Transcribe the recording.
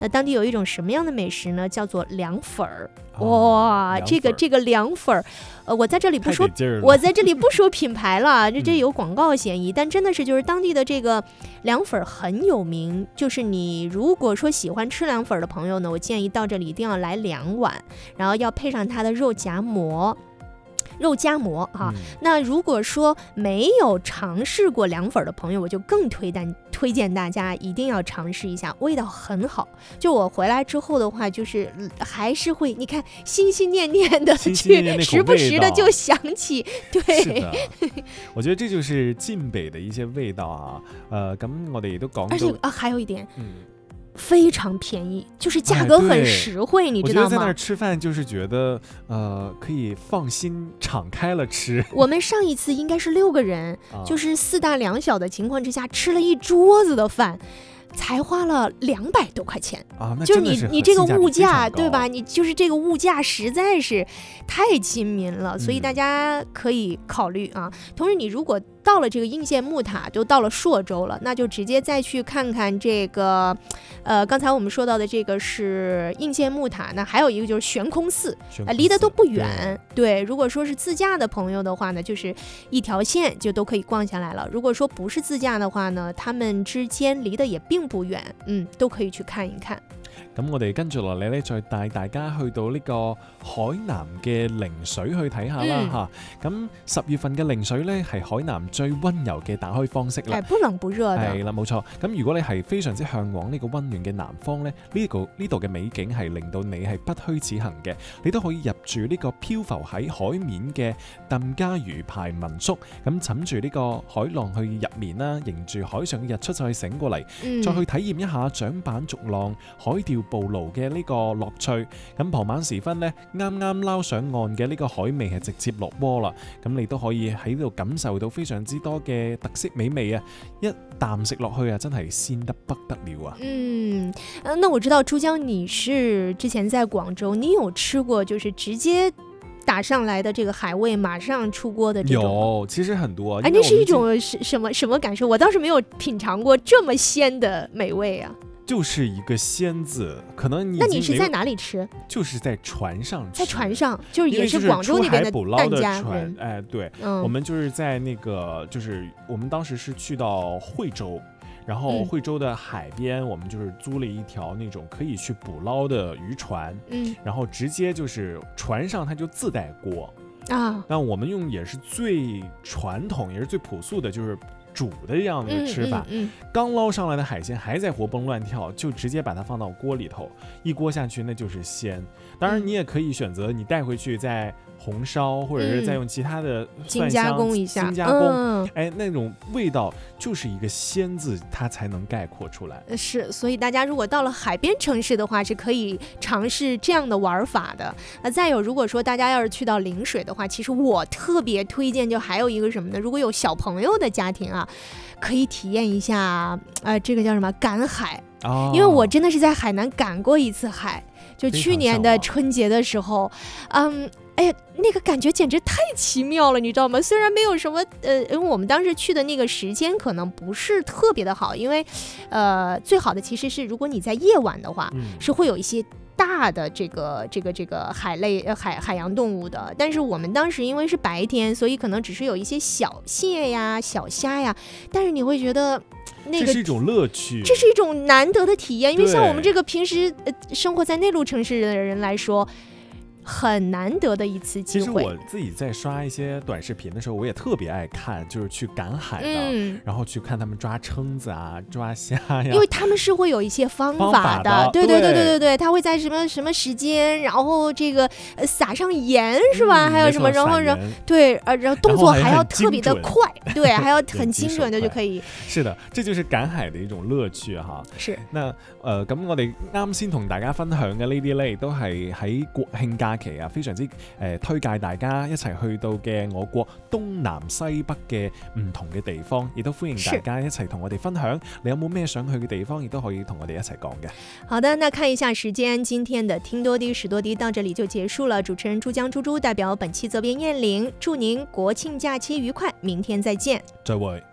那当地有一种什么样的美食呢？叫做凉粉儿。哇，这个凉粉儿，我在这里不说品牌了，这有广告嫌疑，但真的是就是当地的这个凉粉儿很有名。就是你如果说喜欢吃凉粉儿的朋友呢，我建议到这里一定要来2碗，然后要配上它的肉夹馍啊。那如果说没有尝试过凉粉的朋友，我就更推荐大家一定要尝试一下，味道很好。就我回来之后的话，就是还是会你看心心念念的去，时不时的就想起。对， 是的，我觉得这就是晋北的一些味道啊。咁我哋都講到， 而且还有一点。非常便宜，就是价格很实惠，你知道吗？ 我觉得在那儿吃饭就是觉得可以放心敞开了吃。 我们上一次应该是6个人，就是4大2小的情况之下，吃了一桌子的饭，才花了200多块钱啊！那就是你这个物价对吧？你就是这个物价实在是太亲民了，所以大家可以考虑啊。同时，你如果到了这个应县木塔，就到了朔州了，那就直接再去看看这个，刚才我们说到的这个是应县木塔，那还有一个就是悬空寺，离得都不远。对，如果说是自驾的朋友的话呢，就是一条线就都可以逛下来了。如果说不是自驾的话呢，他们之間離得也並不遠，都可以去看一看。 咁我哋跟住落嚟咧，再帶大家去到呢個海南嘅陵水去睇下啦嚇。咁10月份嘅陵水咧，係海南最溫柔嘅打開方式啦。 不冷不熱的。係啦，冇錯。咁如果你係非常之向往呢個溫暖嘅南方咧，呢度嘅美景係令到你係不虛此行嘅。你都可以入住呢個漂浮喺海面嘅鄧家魚排民宿，咁枕住呢個海浪去入眠啦，迎住海上嘅日出就去醒過嚟，再去體驗一下槳板逐浪、海釣捕撈嘅呢個樂趣。咁傍晚時分呢，啱啱撈上岸嘅呢個海味係直接落鍋啦，咁你都可以喺度感受到非常之多嘅特色美味啊！一啖食落去啊，真係鮮得不得了啊！ 那我知道珠江你是之前在廣州，你有吃過就是直接打上來的這個海味馬上出鍋的這種？ 有，其實很多。 那是一種什麼感受？我倒是沒有品嘗過這麼鮮的美味啊。 就是一個鮮字，可能那你是在哪裡吃？ 就是在船上吃。 在船上，就是也是廣州那邊的疍家人。 哎，對，我們就是在那個，就是我們當時是去到惠州，然後惠州的海邊，我們就是租了一條那種可以去捕撈的漁船，然後直接就是船上它就自帶鍋啊。那我們用也是最傳統，也是最樸素的，就是煮的這樣的吃法，剛撈上來的海鮮還在活蹦亂跳，就直接把它放到鍋裡頭，一鍋下去那就是鮮。當然你也可以選擇你帶回去再紅燒，或者是再用其他的精加工一下， 精加工，哎，那種味道就是一個鮮字，它才能概括出來。 是，所以大家如果到了海邊城市的話，是可以嘗試這樣的玩法的。再有，如果說大家要是去到陵水的話，其實我特別推薦就還有一個什麼呢？如果有小朋友的家庭啊，可以體驗一下，這個叫什麼趕海。因為我真的是在海南趕過一次海，就去年的春節的時候，哎呀，那個感覺簡直太奇妙了，你知道嗎？雖然沒有什麼，因為我們當時去的那個時間可能不是特別的好，因為最好的其實是如果你在夜晚的話，是會有一些大的這個海洋動物的，但是我們當時因為是白天，所以可能只是有一些小蟹呀、小蝦呀，但是你會覺得這是一種樂趣， 這是一種難得的體驗，因為像我們這個平時生活在內陸城市的人來說，很難得的一次機會。 其實我自己在刷一些短視頻的時候，我也特別愛看，就是去趕海的，然後去看他們抓蛏子啊、抓蝦呀。 因為他們是會有一些方法的，對，他會在什麼時間，然後這個撒上鹽是吧？還有什麼，然後對，然後動作還要特別的快，對，還要很精準的就可以。 是的，這就是趕海的一種樂趣哈。 是。 那咁我哋啱先同大家分享嘅呢啲咧，亦都係喺國慶假期啊，非常之推介大家一齊去到嘅我國東南西北嘅唔同嘅地方，亦都歡迎大家一齊同我哋分享。你有冇咩想去嘅地方，亦都可以同我哋一齊講嘅。 好的，那看一下時間，今天的聽多啲、食多啲到這裡就結束了。主持人珠江豬豬代表本期責編燕玲，祝您國慶假期愉快，明天再見。 再會。